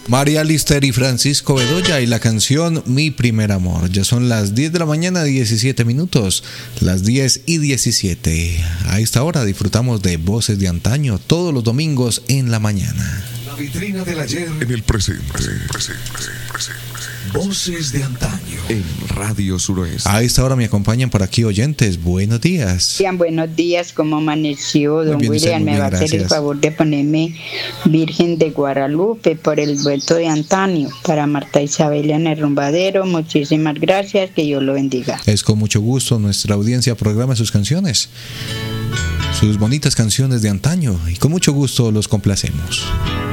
María Lister y Francisco Bedoya y la canción Mi Primer Amor. Ya son las 10 de la mañana, 17 minutos, las 10:17. A esta hora disfrutamos de Voces de Antaño todos los domingos en la mañana. La vitrina del ayer en el presente. Voces de Antaño en Radio Suroeste. A esta hora me acompañan por aquí oyentes. Buenos días. Buenos días, ¿cómo amaneció? Don William, me va a hacer el favor de ponerme Virgen de Guadalupe por el vuelto de antaño para Marta Isabel en el rumbadero. Muchísimas gracias, que Dios lo bendiga. Es con mucho gusto nuestra audiencia programa sus canciones, sus bonitas canciones de antaño, y con mucho gusto los complacemos.